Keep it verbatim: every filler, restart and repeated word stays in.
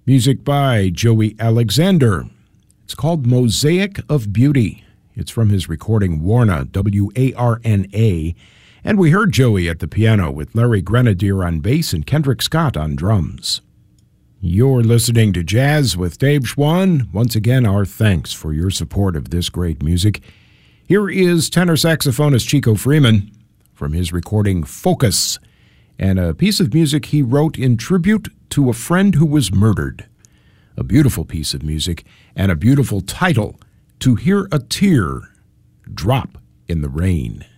Music by Joey Alexander. It's called Mosaic of Beauty. It's from his recording Warna, W A R N A. And we heard Joey at the piano with Larry Grenadier on bass and Kendrick Scott on drums. You're listening to Jazz with Dave Schwann. Once again, our thanks for your support of this great music. Here is tenor saxophonist Chico Freeman from his recording Focus, and a piece of music he wrote in tribute to a friend who was murdered. A beautiful piece of music and a beautiful title, To Hear a Tear Drop in the Rain.